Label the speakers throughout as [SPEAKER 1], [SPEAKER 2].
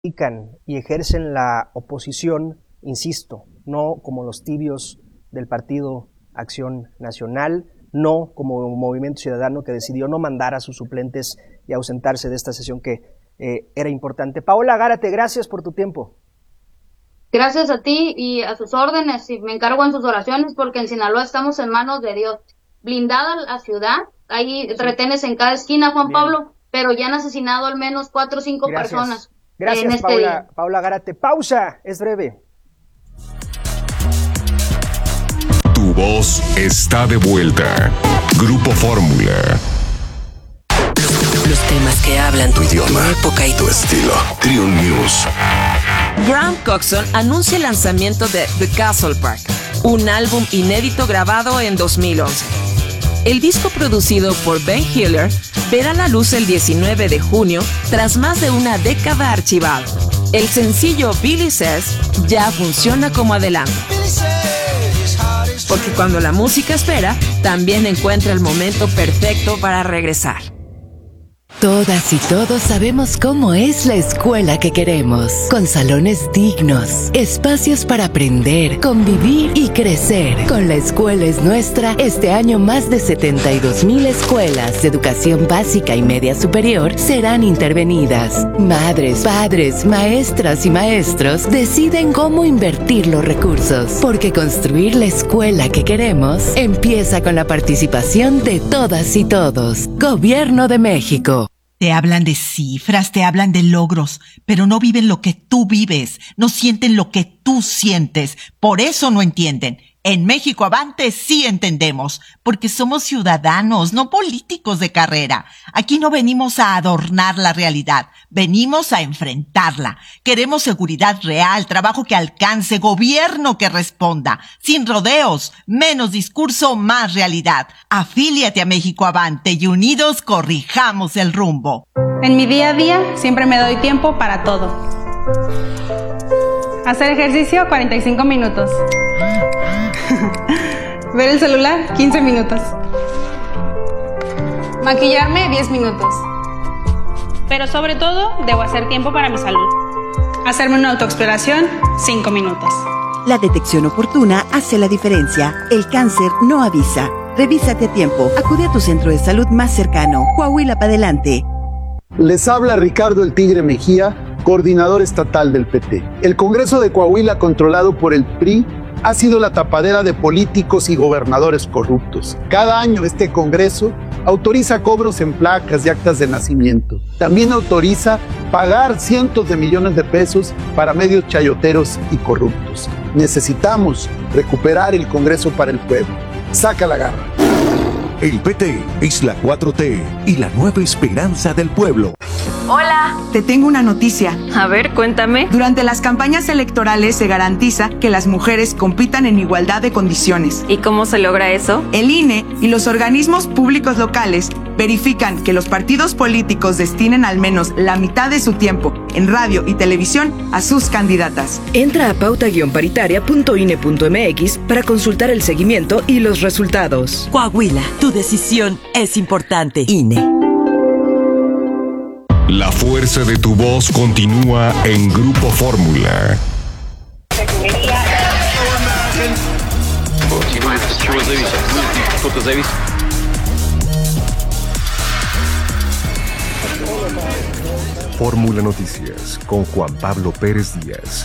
[SPEAKER 1] y ejercen la oposición, insisto, no como los tibios del Partido Acción Nacional, no como Movimiento Ciudadano que decidió no mandar a sus suplentes y ausentarse de esta sesión que era importante. Paola Gárate, gracias por tu tiempo.
[SPEAKER 2] Gracias a ti y a sus órdenes, y me encargo en sus oraciones porque en Sinaloa estamos en manos de Dios. Blindada la ciudad, hay retenes en cada esquina, Juan Pablo, pero ya han asesinado al menos 4 o 5 personas.
[SPEAKER 1] Gracias,
[SPEAKER 2] en este día.
[SPEAKER 1] Paola Gárate. Pausa, es breve.
[SPEAKER 3] Tu voz está de vuelta. Grupo Fórmula.
[SPEAKER 4] Los temas que hablan tu idioma, época y
[SPEAKER 3] tu estilo. Trio News.
[SPEAKER 4] Graham Coxon anuncia el lanzamiento de The Castle Park, un álbum inédito grabado en 2011. El disco producido por Ben Hiller verá la luz el 19 de junio tras más de una década archivado. El sencillo Billy Says ya funciona como adelanto. Porque cuando la música espera, también encuentra el momento perfecto para regresar.
[SPEAKER 5] Todas y todos sabemos cómo es la escuela que queremos, con salones dignos, espacios para aprender, convivir y crecer. Con La Escuela es Nuestra, este año más de 72,000 escuelas de educación básica y media superior serán intervenidas. Madres, padres, maestras y maestros deciden cómo invertir los recursos, porque construir la escuela que queremos empieza con la participación de todas y todos. Gobierno de México.
[SPEAKER 6] Te hablan de cifras, te hablan de logros, pero no viven lo que tú vives, no sienten lo que tú sientes, por eso no entienden. En México Avante sí entendemos, porque somos ciudadanos, no políticos de carrera. Aquí no venimos a adornar la realidad, venimos a enfrentarla. Queremos seguridad real, trabajo que alcance, gobierno que responda, sin rodeos, menos discurso, más realidad. Afíliate a México Avante y unidos corrijamos el rumbo.
[SPEAKER 7] En mi día a día siempre me doy tiempo para todo. Hacer ejercicio 45 minutos. Ver el celular 15 minutos. Maquillarme 10 minutos. Pero sobre todo, debo hacer tiempo para mi salud. Hacerme una autoexploración 5 minutos.
[SPEAKER 8] La detección oportuna hace la diferencia. El cáncer no avisa. Revísate a tiempo. Acude a tu centro de salud más cercano. Coahuila para adelante.
[SPEAKER 9] Les habla Ricardo el Tigre Mejía, coordinador estatal del PT. El Congreso de Coahuila, controlado por el PRI, ha sido la tapadera de políticos y gobernadores corruptos. Cada año este Congreso autoriza cobros en placas y actas de nacimiento. También autoriza pagar cientos de millones de pesos para medios chayoteros y corruptos. Necesitamos recuperar el Congreso para el pueblo. Saca la garra.
[SPEAKER 3] El PT es la 4T y la nueva esperanza del pueblo.
[SPEAKER 10] Hola.
[SPEAKER 11] Te tengo una noticia.
[SPEAKER 10] A ver, cuéntame.
[SPEAKER 11] Durante las campañas electorales se garantiza que las mujeres compitan en igualdad de condiciones.
[SPEAKER 10] ¿Y cómo se logra eso?
[SPEAKER 11] El INE y los organismos públicos locales verifican que los partidos políticos destinen al menos la mitad de su tiempo en radio y televisión a sus candidatas.
[SPEAKER 12] Entra a pauta-paritaria.ine.mx para consultar el seguimiento y los resultados.
[SPEAKER 4] Coahuila, tu decisión es importante. INE.
[SPEAKER 3] La fuerza de tu voz continúa en Grupo Fórmula. Fórmula Noticias con Juan Pablo Pérez Díaz.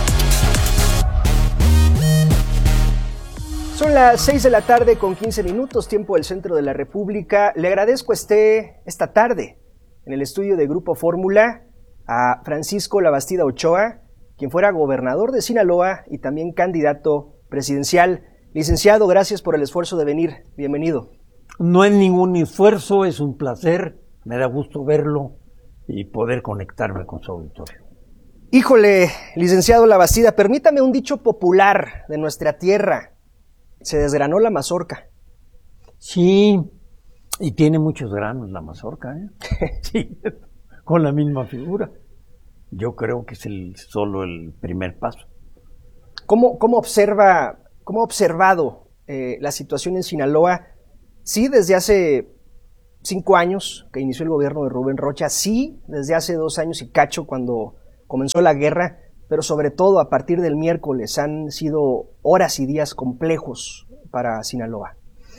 [SPEAKER 1] Son las 6 de la tarde con 15 minutos, tiempo del centro de la República. Le agradezco esta tarde en el estudio de Grupo Fórmula a Francisco Labastida Ochoa, quien fuera gobernador de Sinaloa y también candidato presidencial. Licenciado, gracias por el esfuerzo de venir. Bienvenido.
[SPEAKER 13] No es ningún esfuerzo, es un placer. Me da gusto verlo y poder conectarme con su auditorio.
[SPEAKER 1] Híjole, licenciado Labastida, permítame un dicho popular de nuestra tierra. Se desgranó la mazorca.
[SPEAKER 13] Sí, y tiene muchos granos la mazorca, ¿eh? Sí, con la misma figura. Yo creo que es solo el primer paso.
[SPEAKER 1] ¿Cómo ha observado la situación en Sinaloa? Sí, desde hace 5 años que inició el gobierno de Rubén Rocha, sí, desde hace 2 años y cacho cuando comenzó la guerra, pero sobre todo a partir del miércoles han sido horas y días complejos para Sinaloa.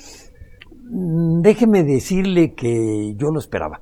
[SPEAKER 13] Déjeme decirle que yo lo esperaba.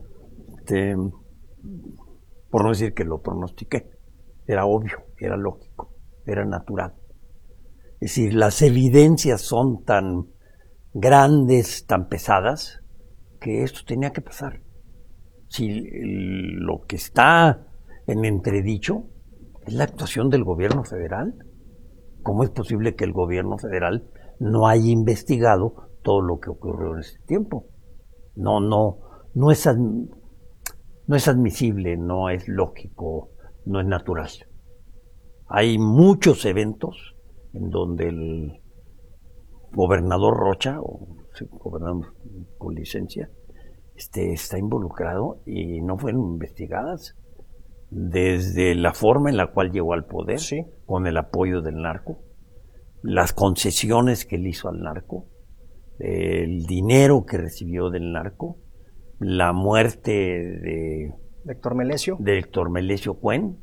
[SPEAKER 13] Por no decir que lo pronostiqué. Era obvio, era lógico, era natural. Es decir, las evidencias son tan grandes, tan pesadas, que esto tenía que pasar. Si lo que está en entredicho es la actuación del gobierno federal, ¿cómo es posible que el gobierno federal no haya investigado todo lo que ocurrió en ese tiempo? No es admisible, no es lógico, no es natural. Hay muchos eventos en donde el gobernador Rocha, o gobernador con licencia, está involucrado y no fueron investigadas. Desde la forma en la cual llegó al poder, sí, con el apoyo del narco, las concesiones que él hizo al narco, el dinero que recibió del narco, la muerte de
[SPEAKER 1] Héctor Melesio.
[SPEAKER 13] De Héctor Melesio Cuen.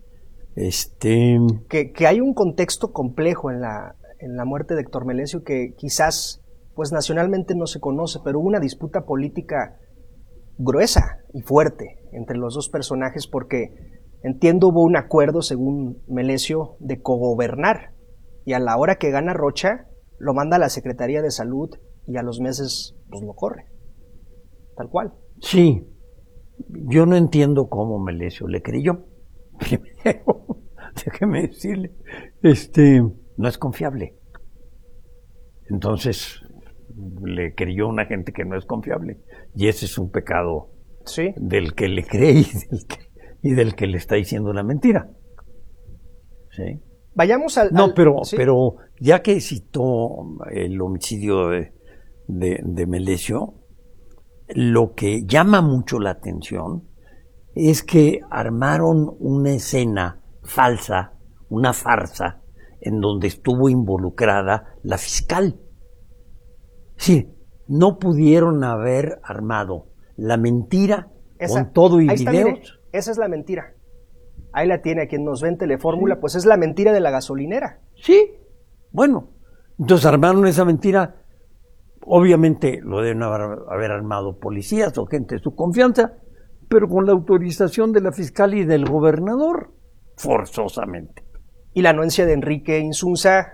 [SPEAKER 1] Que hay un contexto complejo en la muerte de Héctor Melesio que quizás pues nacionalmente no se conoce, pero hubo una disputa política gruesa y fuerte entre los dos personajes porque entiendo hubo un acuerdo, según Melesio, de cogobernar, y a la hora que gana Rocha lo manda a la Secretaría de Salud y a los meses pues lo corre, tal cual.
[SPEAKER 13] Sí, yo no entiendo cómo Melesio le creyó. Primero, déjeme decirle, no es confiable. Entonces, le creyó a una gente que no es confiable. Y ese es un pecado, ¿sí?, del que le cree y del que le está diciendo la mentira. ¿Sí?
[SPEAKER 1] Vayamos al...
[SPEAKER 13] No, pero ya que citó el homicidio de Melesio, lo que llama mucho la atención es que armaron una escena falsa, una farsa, en donde estuvo involucrada la fiscal. Sí, no pudieron haber armado la mentira con todo y videos.
[SPEAKER 1] Está, mire, esa es la mentira. Ahí la tiene quien nos ve en Telefórmula, sí, pues es la mentira de la gasolinera.
[SPEAKER 13] Sí, bueno, entonces armaron esa mentira. Obviamente lo deben haber armado policías o gente de su confianza, pero con la autorización de la fiscal y del gobernador, forzosamente.
[SPEAKER 1] Y la anuencia de Enrique Insunza,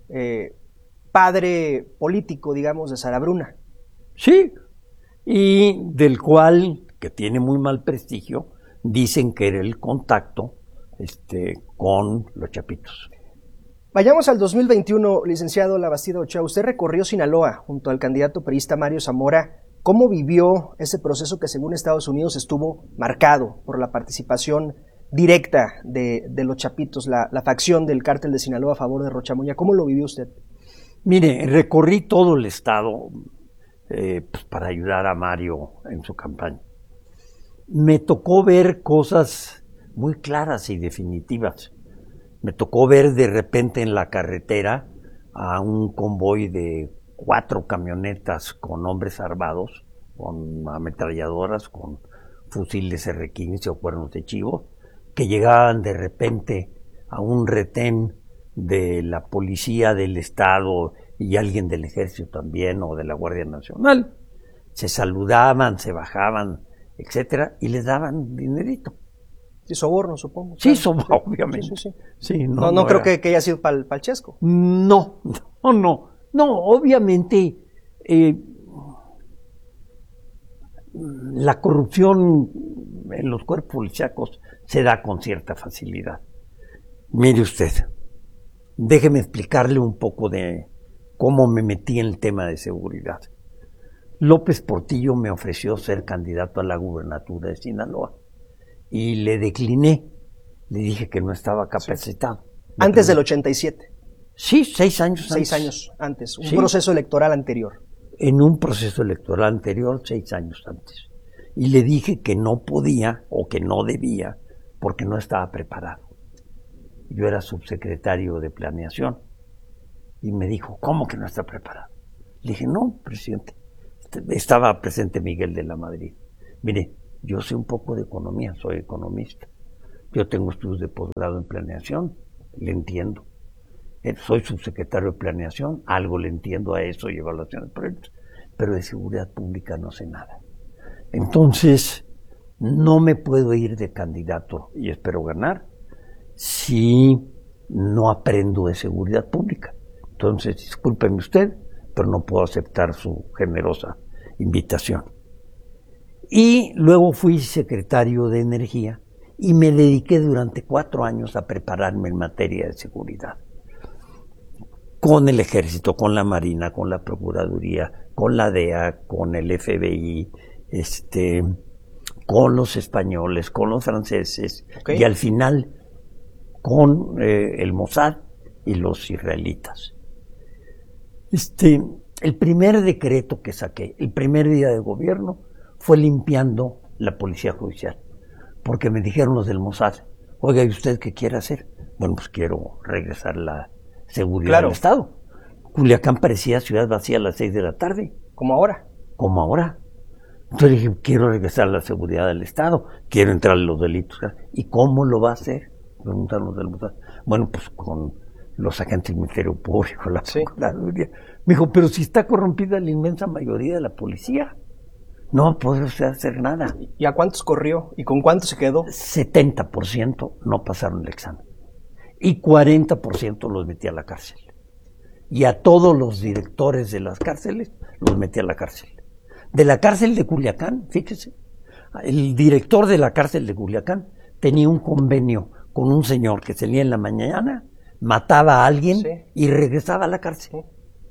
[SPEAKER 1] padre político, digamos, de Sara Bruna.
[SPEAKER 13] Sí, y del cual, que tiene muy mal prestigio, dicen que era el contacto con los Chapitos.
[SPEAKER 1] Vayamos al 2021, licenciado Labastida Ochoa. Usted recorrió Sinaloa junto al candidato priista Mario Zamora. ¿Cómo vivió ese proceso que según Estados Unidos estuvo marcado por la participación directa de los Chapitos, la facción del cártel de Sinaloa a favor de Rocha Moya? ¿Cómo lo vivió usted?
[SPEAKER 13] Mire, recorrí todo el estado pues para ayudar a Mario en su campaña. Me tocó ver cosas muy claras y definitivas. Me tocó ver de repente en la carretera a un convoy de 4 camionetas con hombres armados, con ametralladoras, con fusiles R-15 o cuernos de chivo, que llegaban de repente a un retén de la policía del estado y alguien del ejército también o de la Guardia Nacional. Se saludaban, se bajaban, etcétera, y les daban dinerito.
[SPEAKER 1] Sí, soborno, supongo.
[SPEAKER 13] Sí, soborno, obviamente. Sí,
[SPEAKER 1] no creo que haya sido para el Chesco.
[SPEAKER 13] No, obviamente la corrupción en los cuerpos policíacos se da con cierta facilidad. Mire usted, déjeme explicarle un poco de cómo me metí en el tema de seguridad. López Portillo me ofreció ser candidato a la gubernatura de Sinaloa y le decliné. Le dije que no estaba capacitado.
[SPEAKER 1] Antes del 87.
[SPEAKER 13] Sí, 6 años antes.
[SPEAKER 1] 6 años antes, un proceso electoral anterior.
[SPEAKER 13] En un proceso electoral anterior, 6 años antes. Y le dije que no podía o que no debía porque no estaba preparado. Yo era subsecretario de Planeación. Y me dijo, ¿cómo que no está preparado? Le dije, no, presidente. Estaba presente Miguel de la Madrid. Mire, yo sé un poco de economía, soy economista. Yo tengo estudios de posgrado en planeación, le entiendo. Soy subsecretario de planeación, algo le entiendo a eso y evaluación de proyectos, pero de seguridad pública no sé nada. Entonces, no me puedo ir de candidato y espero ganar si no aprendo de seguridad pública. Entonces, discúlpeme usted, pero no puedo aceptar su generosa invitación. Y luego fui secretario de Energía y me dediqué durante 4 años a prepararme en materia de seguridad. Con el Ejército, con la Marina, con la Procuraduría, con la DEA, con el FBI, con los españoles, con los franceses, y al final con el Mossad y los israelitas. El primer decreto que saqué, el primer día de gobierno, fue limpiando la policía judicial, porque me dijeron los del Mossad, oiga, ¿y usted qué quiere hacer? Bueno, pues quiero regresar la seguridad del Estado. Culiacán parecía ciudad vacía a las 6 de la tarde.
[SPEAKER 1] ¿Como ahora?
[SPEAKER 13] Como ahora. Entonces dije, quiero regresar a la seguridad del Estado, quiero entrar en los delitos. ¿Y cómo lo va a hacer? Preguntaron los del Mossad. Bueno, pues con los agentes del Ministerio Público, la Procuraduría. Me dijo, pero si está corrompida la inmensa mayoría de la policía, no va a poder usted hacer nada.
[SPEAKER 1] ¿Y a cuántos corrió? ¿Y con cuántos se quedó?
[SPEAKER 13] 70% no pasaron el examen. Y 40% los metí a la cárcel. Y a todos los directores de las cárceles los metí a la cárcel. De la cárcel de Culiacán, fíjese, el director de la cárcel de Culiacán tenía un convenio con un señor que salía en la mañana, mataba a alguien y regresaba a la cárcel.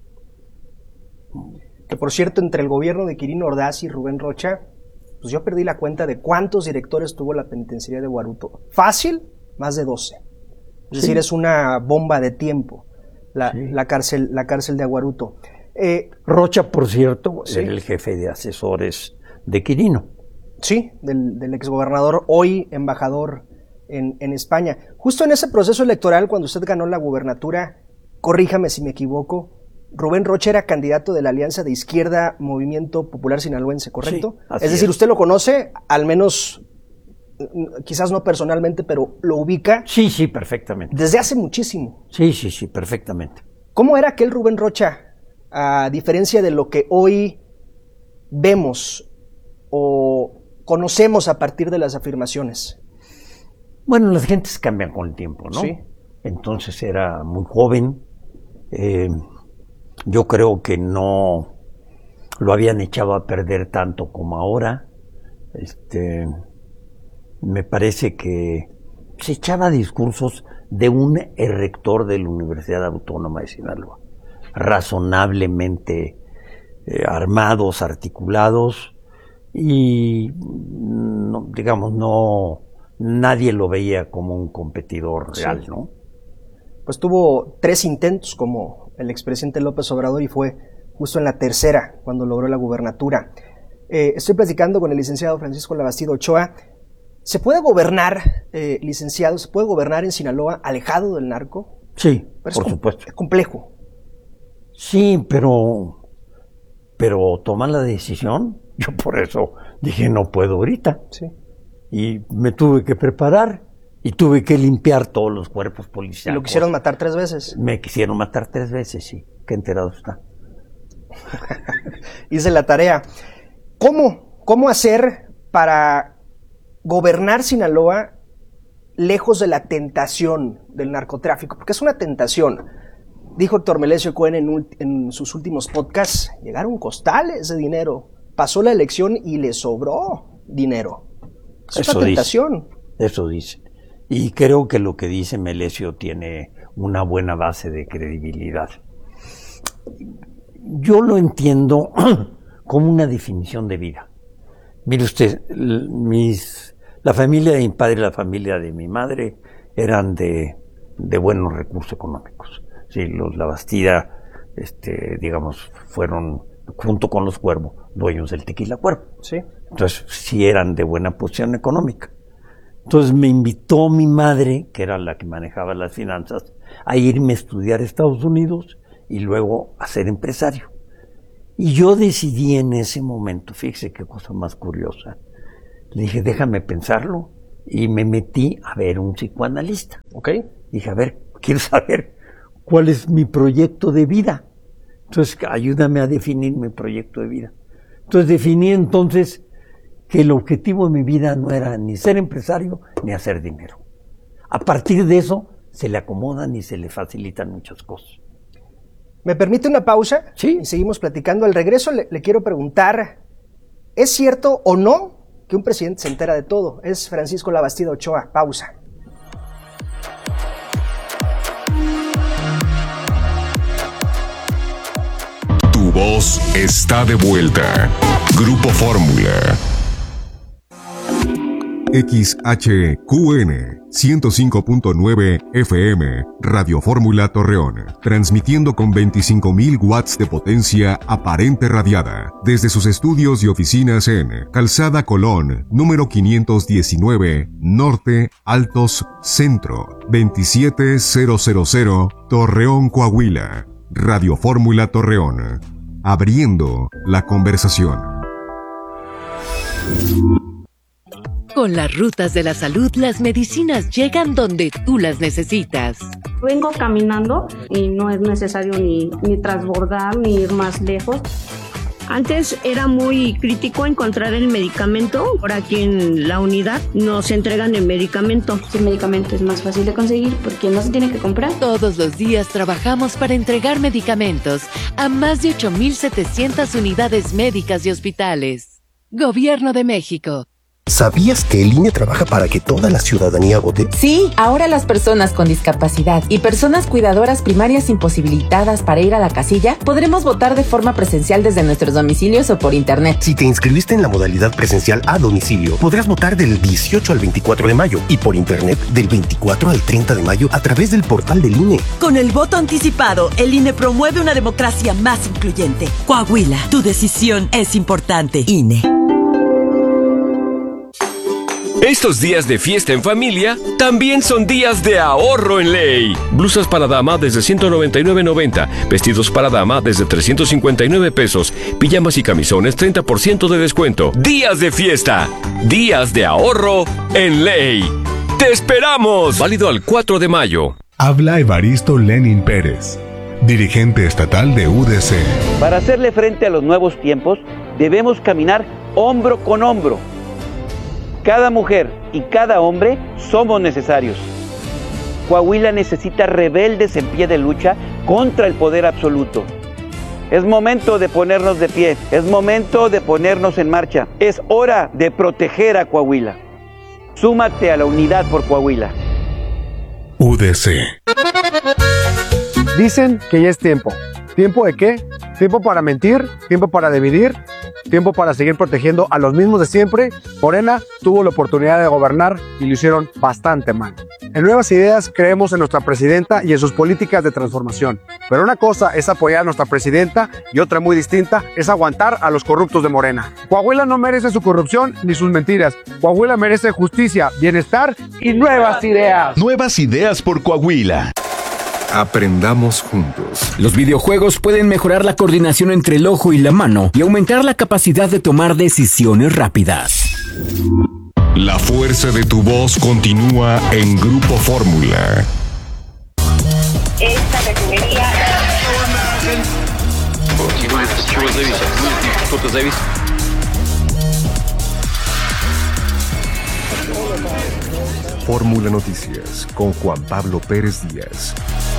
[SPEAKER 1] Que por cierto, entre el gobierno de Quirino Ordaz y Rubén Rocha, pues yo perdí la cuenta de cuántos directores tuvo la penitenciaría de Guaruto. Fácil, más de 12. Es decir, es una bomba de tiempo la cárcel de Aguaruto.
[SPEAKER 13] Rocha, por cierto, era el jefe de asesores de Quirino.
[SPEAKER 1] Sí, del exgobernador, hoy embajador en España. Justo en ese proceso electoral, cuando usted ganó la gubernatura, corríjame si me equivoco, Rubén Rocha era candidato de la Alianza de Izquierda Movimiento Popular Sinaloense, ¿correcto?
[SPEAKER 13] Sí,
[SPEAKER 1] es decir, usted lo conoce, al menos, quizás no personalmente, pero lo ubica.
[SPEAKER 13] Sí, perfectamente.
[SPEAKER 1] Desde hace muchísimo.
[SPEAKER 13] Sí, perfectamente.
[SPEAKER 1] ¿Cómo era aquel Rubén Rocha, a diferencia de lo que hoy vemos o conocemos a partir de las afirmaciones?
[SPEAKER 13] Bueno, las gentes cambian con el tiempo, ¿no?
[SPEAKER 1] Sí.
[SPEAKER 13] Entonces era muy joven. Yo creo que no lo habían echado a perder tanto como ahora. Me parece que se echaba discursos de un rector de la Universidad Autónoma de Sinaloa, razonablemente armados, articulados, y nadie lo veía como un competidor real, ¿no?
[SPEAKER 1] Pues tuvo 3 intentos como el expresidente López Obrador y fue justo en la tercera cuando logró la gubernatura. Estoy platicando con el licenciado Francisco Labastida Ochoa. ¿Se puede gobernar, licenciado, se puede gobernar en Sinaloa alejado del narco?
[SPEAKER 13] Sí, por supuesto.
[SPEAKER 1] Es complejo.
[SPEAKER 13] Sí, pero tomar la decisión, yo por eso dije no puedo ahorita.
[SPEAKER 1] Sí.
[SPEAKER 13] Y me tuve que preparar y tuve que limpiar todos los cuerpos policiales.
[SPEAKER 1] ¿Y lo quisieron matar 3 veces?
[SPEAKER 13] Me quisieron matar 3 veces, sí. Qué enterado está.
[SPEAKER 1] Hice la tarea. ¿Cómo hacer para gobernar Sinaloa lejos de la tentación del narcotráfico? Porque es una tentación. Dijo Héctor Melesio Cohen en sus últimos podcasts, llegaron costales de dinero. Pasó la elección y le sobró dinero. Es una tentación.
[SPEAKER 13] Eso dice. Y creo que lo que dice Melesio tiene una buena base de credibilidad. Yo lo entiendo como una definición de vida. Mire usted, la familia de mi padre y la familia de mi madre eran de buenos recursos económicos. Sí, los Labastida, fueron, junto con los Cuervo, dueños del Tequila Cuervo.
[SPEAKER 1] Sí.
[SPEAKER 13] Entonces, sí eran de buena posición económica. Entonces me invitó mi madre, que era la que manejaba las finanzas, a irme a estudiar a Estados Unidos y luego a ser empresario. Y yo decidí en ese momento, fíjese qué cosa más curiosa, le dije, déjame pensarlo, y me metí a ver un psicoanalista.
[SPEAKER 1] Ok.
[SPEAKER 13] Dije, a ver, quiero saber cuál es mi proyecto de vida. Entonces, ayúdame a definir mi proyecto de vida. Entonces, definí entonces que el objetivo de mi vida no era ni ser empresario ni hacer dinero. A partir de eso, se le acomodan y se le facilitan muchas cosas.
[SPEAKER 1] ¿Me permite una pausa?
[SPEAKER 13] Sí.
[SPEAKER 1] Y seguimos platicando. Al regreso le quiero preguntar, ¿es cierto o no que un presidente se entera de todo? Es Francisco Labastida Ochoa. Pausa.
[SPEAKER 3] Tu voz está de vuelta. Grupo Fórmula. XHQN 105.9 FM, Radio Fórmula Torreón, transmitiendo con 25.000 watts de potencia aparente radiada, desde sus estudios y oficinas en Calzada Colón, número 519, Norte, Altos, Centro, 27000, Torreón, Coahuila. Radio Fórmula Torreón, abriendo la conversación.
[SPEAKER 5] Con las rutas de la salud, las medicinas llegan donde tú las necesitas.
[SPEAKER 14] Vengo caminando y no es necesario ni transbordar ni ir más lejos. Antes era muy crítico encontrar el medicamento. Ahora aquí en la unidad nos entregan el medicamento.
[SPEAKER 15] El medicamento es más fácil de conseguir porque no se tiene que comprar.
[SPEAKER 5] Todos los días trabajamos para entregar medicamentos a más de 8,700 unidades médicas y hospitales. Gobierno de México.
[SPEAKER 16] ¿Sabías que el INE trabaja para que toda la ciudadanía vote?
[SPEAKER 17] Sí, ahora las personas con discapacidad y personas cuidadoras primarias imposibilitadas para ir a la casilla podremos votar de forma presencial desde nuestros domicilios o por internet.
[SPEAKER 16] Si te inscribiste en la modalidad presencial a domicilio, podrás votar del 18 al 24 de mayo y por internet del 24 al 30 de mayo a través del portal del INE.
[SPEAKER 6] Con el voto anticipado, el INE promueve una democracia más incluyente. Coahuila, tu decisión es importante. INE.
[SPEAKER 18] Estos días de fiesta en familia también son días de ahorro en ley. Blusas para dama desde $199.90, vestidos para dama desde $359, pijamas y camisones 30% de descuento. Días de fiesta, días de ahorro en ley. ¡Te esperamos! Válido al 4 de mayo.
[SPEAKER 19] Habla Evaristo Lenin Pérez, dirigente estatal de UDC.
[SPEAKER 20] Para hacerle frente a los nuevos tiempos, debemos caminar hombro con hombro. Cada mujer y cada hombre somos necesarios. Coahuila necesita rebeldes en pie de lucha contra el poder absoluto. Es momento de ponernos de pie, es momento de ponernos en marcha. Es hora de proteger a Coahuila. Súmate a la unidad por Coahuila.
[SPEAKER 19] UDC.
[SPEAKER 21] Dicen que ya es tiempo. ¿Tiempo de qué? Tiempo para mentir, tiempo para dividir, tiempo para seguir protegiendo a los mismos de siempre. Morena tuvo la oportunidad de gobernar y lo hicieron bastante mal. En Nuevas Ideas creemos en nuestra presidenta y en sus políticas de transformación. Pero una cosa es apoyar a nuestra presidenta y otra muy distinta es aguantar a los corruptos de Morena. Coahuila no merece su corrupción ni sus mentiras. Coahuila merece justicia, bienestar y nuevas ideas.
[SPEAKER 3] Nuevas ideas por Coahuila. Aprendamos juntos.
[SPEAKER 22] Los videojuegos pueden mejorar la coordinación entre el ojo y la mano y aumentar la capacidad de tomar decisiones rápidas.
[SPEAKER 3] La fuerza de tu voz continúa en Grupo Fórmula.
[SPEAKER 23] Esta refinería...
[SPEAKER 3] Fórmula Noticias con Juan Pablo Pérez Díaz.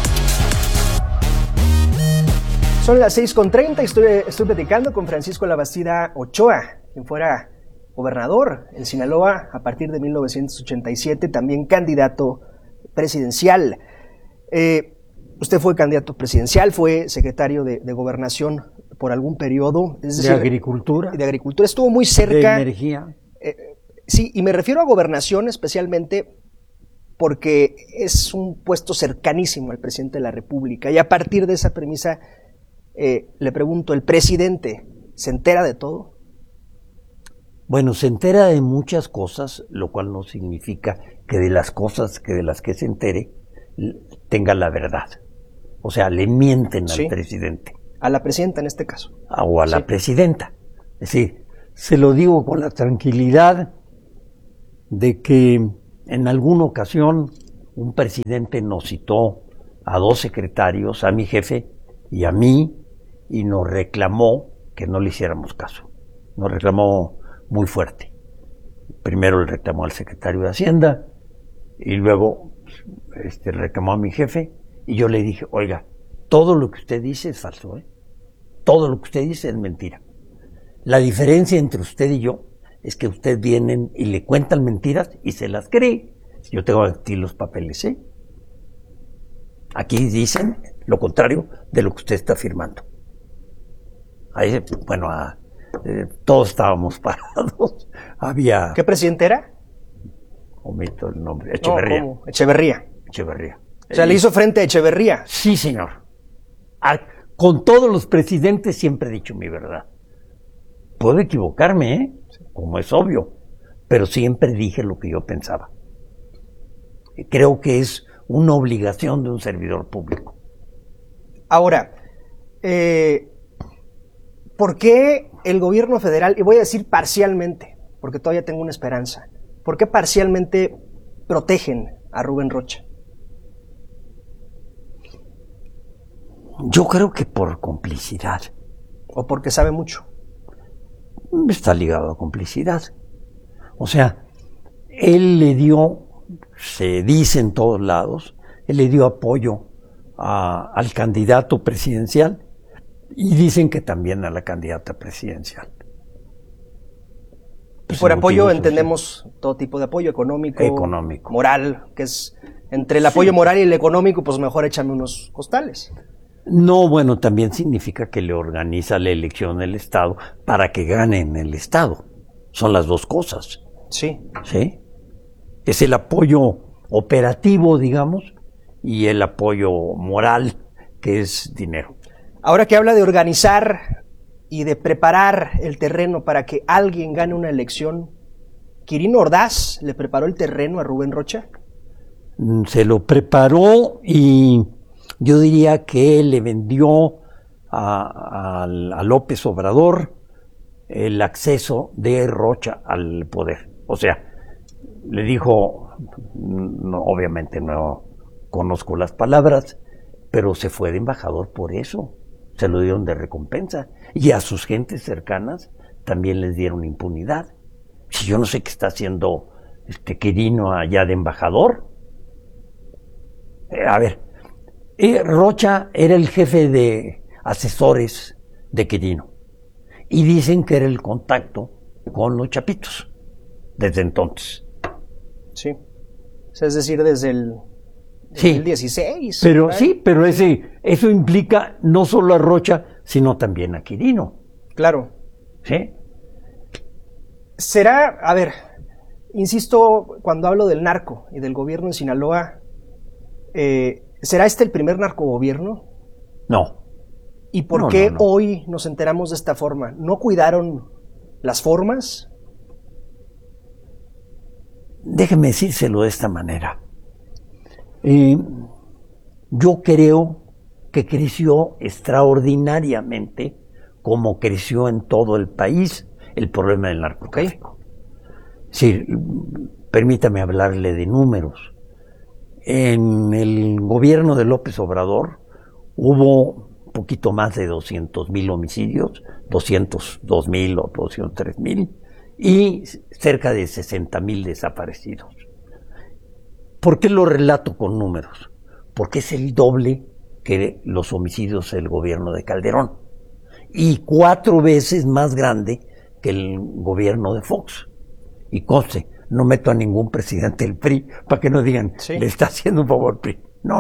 [SPEAKER 1] Son las 6:30 y estoy platicando con Francisco Labastida Ochoa, quien fuera gobernador en Sinaloa a partir de 1987, también candidato presidencial. Usted fue candidato presidencial, fue secretario de Gobernación por algún periodo. Es decir,
[SPEAKER 13] de Agricultura.
[SPEAKER 1] De Agricultura, estuvo muy cerca.
[SPEAKER 13] De Energía.
[SPEAKER 1] Sí, y me refiero a Gobernación especialmente porque es un puesto cercanísimo al presidente de la República. Y a partir de esa premisa, le pregunto, ¿el presidente se entera de todo?
[SPEAKER 13] Bueno, se entera de muchas cosas, lo cual no significa que de las cosas de las que se entere tenga la verdad. O sea, le mienten al presidente.
[SPEAKER 1] A la presidenta en este caso.
[SPEAKER 13] O a la presidenta. Es decir, se lo digo con la tranquilidad de que En alguna ocasión, un presidente nos citó a 2 secretarios, a mi jefe y a mí, y nos reclamó que no le hiciéramos caso. Nos reclamó muy fuerte. Primero le reclamó al secretario de Hacienda y luego reclamó a mi jefe, y yo le dije, oiga, todo lo que usted dice es falso, ¿eh? Todo lo que usted dice es mentira. La diferencia entre usted y yo es que ustedes vienen y le cuentan mentiras y se las cree. Yo tengo aquí los papeles, ¿eh? Aquí dicen lo contrario de lo que usted está afirmando. Ahí, bueno, todos estábamos parados. Había...
[SPEAKER 1] ¿Qué presidente era?
[SPEAKER 13] Omito el nombre. Echeverría.
[SPEAKER 1] No, ¿cómo? Echeverría. O sea, le hizo frente a Echeverría.
[SPEAKER 13] Sí, señor. Con todos los presidentes siempre he dicho mi verdad. Puedo equivocarme, ¿eh? Como es obvio, pero siempre dije lo que yo pensaba. Creo que es una obligación de un servidor público.
[SPEAKER 1] Ahora, ¿por qué el gobierno federal, y voy a decir parcialmente, porque todavía tengo una esperanza, ¿por qué parcialmente protegen a Rubén Rocha?
[SPEAKER 13] Yo creo que por complicidad.
[SPEAKER 1] ¿O porque sabe mucho?
[SPEAKER 13] Está ligado a complicidad. O sea, él le dio, se dice en todos lados, él le dio apoyo al candidato presidencial y dicen que también a la candidata presidencial.
[SPEAKER 1] Pues por apoyo entendemos todo tipo de apoyo económico, moral, que es entre el apoyo moral y el económico, pues mejor échame unos costales.
[SPEAKER 13] No, bueno, también significa que le organiza la elección del Estado para que gane en el Estado. Son las dos cosas.
[SPEAKER 1] Sí.
[SPEAKER 13] ¿Sí? Es el apoyo operativo, digamos, y el apoyo moral, que es dinero.
[SPEAKER 1] Ahora que habla de organizar y de preparar el terreno para que alguien gane una elección, ¿Quirino Ordaz le preparó el terreno a Rubén Rocha?
[SPEAKER 13] Se lo preparó y yo diría que le vendió a López Obrador el acceso de Rocha al poder. O sea, le dijo, no, obviamente no conozco las palabras, pero se fue de embajador por eso. Se lo dieron de recompensa. Y a sus gentes cercanas también les dieron impunidad. Si yo no sé qué está haciendo Quirino allá de embajador. A ver, Rocha era el jefe de asesores de Quirino. Y dicen que era el contacto con los chapitos desde entonces.
[SPEAKER 1] Sí. O sea, es decir, desde el 2016.
[SPEAKER 13] Pero ¿verdad? Sí, pero eso implica no solo a Rocha, sino también a Quirino.
[SPEAKER 1] Claro.
[SPEAKER 13] ¿Sí?
[SPEAKER 1] Será, a ver, insisto, cuando hablo del narco y del gobierno en Sinaloa, ¿será este el primer narcogobierno?
[SPEAKER 13] No.
[SPEAKER 1] ¿Y por qué hoy nos enteramos de esta forma? ¿No cuidaron las formas?
[SPEAKER 13] Déjeme decírselo de esta manera. Yo creo que creció extraordinariamente, como creció en todo el país, el problema del narcotráfico. Sí, permítame hablarle de números. En el gobierno de López Obrador hubo un poquito más de 200,000 homicidios, 202,000 o 203,000, y cerca de 60,000 desaparecidos. ¿Por qué lo relato con números? Porque es el doble que los homicidios del gobierno de Calderón y 4 veces más grande que el gobierno de Fox. Y conste, no meto a ningún presidente del PRI para que no digan, le está haciendo un favor PRI. No.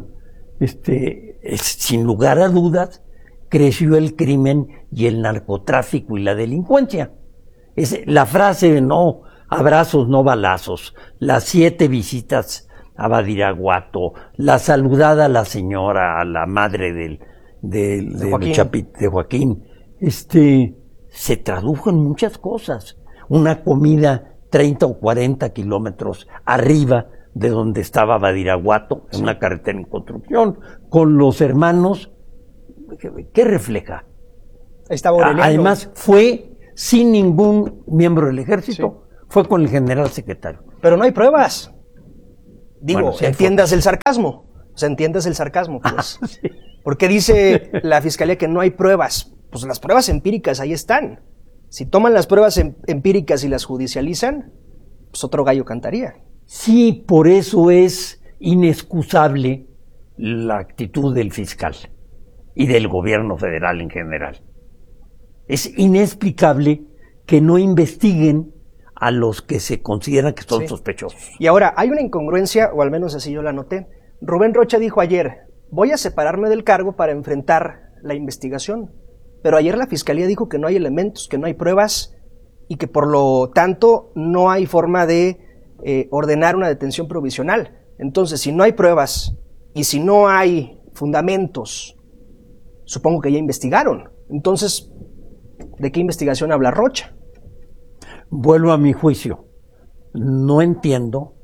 [SPEAKER 13] Sin lugar a dudas, creció el crimen y el narcotráfico y la delincuencia. La frase no abrazos, no balazos, las 7 visitas a Badiraguato, la saludada a la señora, a la madre de Joaquín, se tradujo en muchas cosas. Una comida 30 o 40 kilómetros arriba de donde estaba Badiraguato, en una carretera en construcción, con los hermanos. ¿Qué refleja?
[SPEAKER 1] Estaba Aureliano.
[SPEAKER 13] Además, fue sin ningún miembro del ejército. Fue con el general secretario.
[SPEAKER 1] Pero no hay pruebas. Digo,
[SPEAKER 13] Bueno, sí,
[SPEAKER 1] entiendas el sarcasmo. O sea, entiendas el sarcasmo, pues. Sí. Porque dice la fiscalía que no hay pruebas. Pues las pruebas empíricas ahí están. Si toman las pruebas empíricas y las judicializan, pues otro gallo cantaría.
[SPEAKER 13] Sí, por eso es inexcusable la actitud del fiscal y del gobierno federal en general. Es inexplicable que no investiguen a los que se consideran que son sospechosos.
[SPEAKER 1] Y ahora, hay una incongruencia, o al menos así yo la noté. Rubén Rocha dijo ayer, voy a separarme del cargo para enfrentar la investigación. Pero ayer la fiscalía dijo que no hay elementos, que no hay pruebas y que por lo tanto no hay forma de ordenar una detención provisional. Entonces, si no hay pruebas y si no hay fundamentos, supongo que ya investigaron. Entonces, ¿de qué investigación habla Rocha?
[SPEAKER 13] Vuelvo a mi juicio. No entiendo,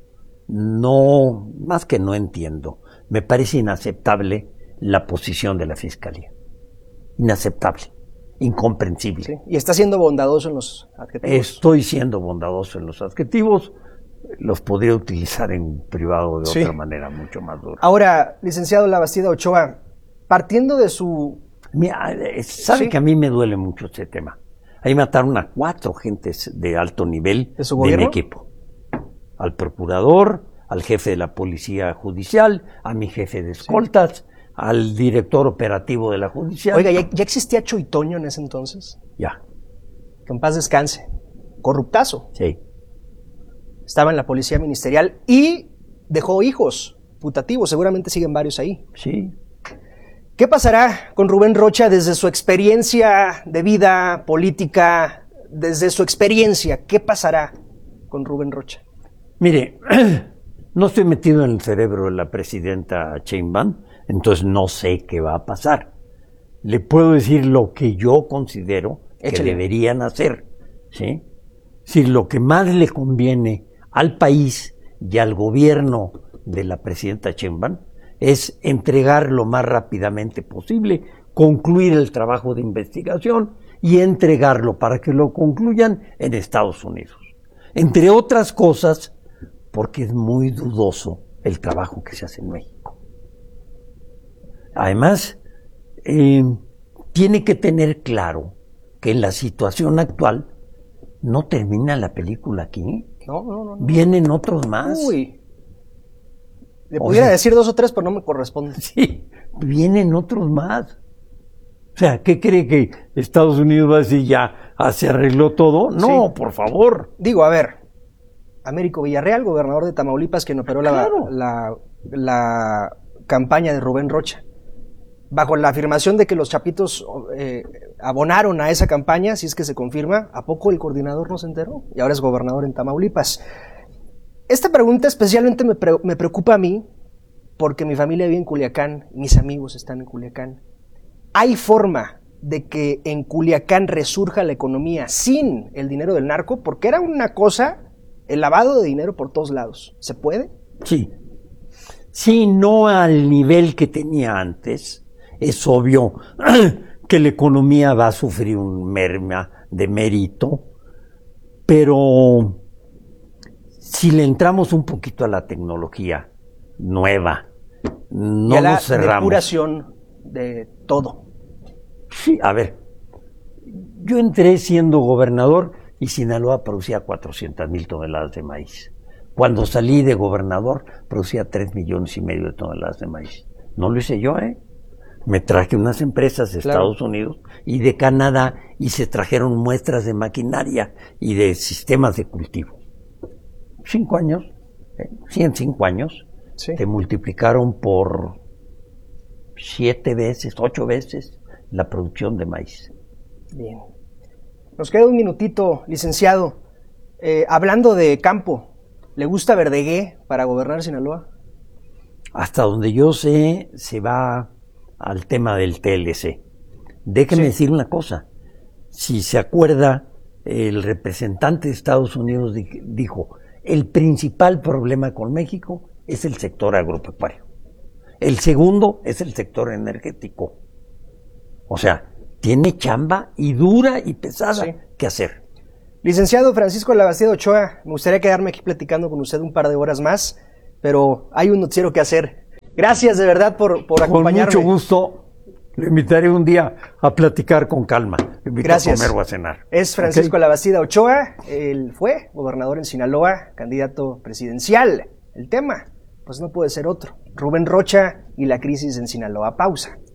[SPEAKER 13] más que no entiendo, me parece inaceptable la posición de la fiscalía. Inaceptable, incomprensible.
[SPEAKER 1] Sí. Y está siendo bondadoso en los adjetivos.
[SPEAKER 13] Estoy siendo bondadoso en los adjetivos. Los podría utilizar en privado de otra manera mucho más dura.
[SPEAKER 1] Ahora, licenciado Labastida Ochoa, partiendo de su...
[SPEAKER 13] Mira, sabe que a mí me duele mucho este tema. Ahí mataron a 4 gentes de alto nivel
[SPEAKER 1] de
[SPEAKER 13] mi equipo. Al procurador, al jefe de la policía judicial, a mi jefe de escoltas, al director operativo de la judicial.
[SPEAKER 1] Oiga, ¿ya existía Chuitoño en ese entonces?
[SPEAKER 13] Ya.
[SPEAKER 1] Que en paz descanse. Corruptazo.
[SPEAKER 13] Sí.
[SPEAKER 1] Estaba en la policía ministerial y dejó hijos putativos. Seguramente siguen varios ahí.
[SPEAKER 13] Sí.
[SPEAKER 1] ¿Qué pasará con Rubén Rocha desde su experiencia de vida política, desde su experiencia? ¿Qué pasará con Rubén Rocha?
[SPEAKER 13] Mire, no estoy metido en el cerebro de la presidenta Sheinbaum, entonces no sé qué va a pasar. Le puedo decir lo que yo considero que deberían hacer, ¿sí? Si lo que más le conviene al país y al gobierno de la presidenta Sheinbaum es entregar lo más rápidamente posible, concluir el trabajo de investigación y entregarlo para que lo concluyan en Estados Unidos. Entre otras cosas, porque es muy dudoso el trabajo que se hace en México. Además, tiene que tener claro que en la situación actual no termina la película aquí.
[SPEAKER 1] No.
[SPEAKER 13] Vienen otros más.
[SPEAKER 1] Uy. Le pudiera decir 2 o 3, pero no me corresponde.
[SPEAKER 13] Sí, vienen otros más. O sea, ¿qué cree que Estados Unidos va a decir ya se arregló todo? No, por favor.
[SPEAKER 1] Digo, a ver, Américo Villarreal, gobernador de Tamaulipas, quien operó la campaña de Rubén Rocha, bajo la afirmación de que los chapitos abonaron a esa campaña, si es que se confirma, ¿a poco el coordinador no se enteró? Y ahora es gobernador en Tamaulipas. Esta pregunta especialmente me preocupa a mí, porque mi familia vive en Culiacán, mis amigos están en Culiacán. ¿Hay forma de que en Culiacán resurja la economía sin el dinero del narco? Porque era una cosa, el lavado de dinero por todos lados. ¿Se puede?
[SPEAKER 13] Sí. Sí, no al nivel que tenía antes. Es obvio que la economía va a sufrir un merma de mérito, pero si le entramos un poquito a la tecnología nueva, no
[SPEAKER 1] y a la
[SPEAKER 13] nos cerramos.
[SPEAKER 1] Depuración de todo.
[SPEAKER 13] Sí, a ver, yo entré siendo gobernador y Sinaloa producía 400,000 toneladas de maíz. Cuando salí de gobernador producía 3,5 millones de toneladas de maíz. No lo hice yo, Me traje unas empresas de Estados Unidos y de Canadá y se trajeron muestras de maquinaria y de sistemas de cultivo. 5 años, en 5 años, te multiplicaron por 7 veces, 8 veces la producción de maíz.
[SPEAKER 1] Bien. Nos queda un minutito, licenciado. Hablando de campo, ¿le gusta Verdegué para gobernar Sinaloa?
[SPEAKER 13] Hasta donde yo sé, se va al tema del TLC. Déjeme decir una cosa. Si se acuerda, el representante de Estados Unidos dijo, el principal problema con México es el sector agropecuario. El segundo es el sector energético. O sea, tiene chamba y dura y pesada que hacer.
[SPEAKER 1] Licenciado Francisco Labastida Ochoa, me gustaría quedarme aquí platicando con usted un par de horas más, pero hay un noticiero que hacer. Gracias de verdad por acompañarme.
[SPEAKER 13] Con mucho gusto. Le invitaré un día a platicar con calma. Le invito
[SPEAKER 1] Gracias.
[SPEAKER 13] a comer o a cenar.
[SPEAKER 1] Es Francisco Labastida Ochoa, él fue gobernador en Sinaloa, candidato presidencial. El tema, pues no puede ser otro. Rubén Rocha y la crisis en Sinaloa. Pausa.